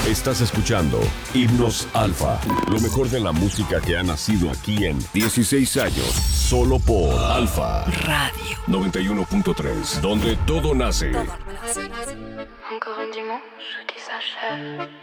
Estás escuchando Himnos Alfa, lo mejor de la música que ha nacido aquí en 16 años, solo por Alfa Radio 91.3, donde todo nace. Encore un dimanche qui s'achève.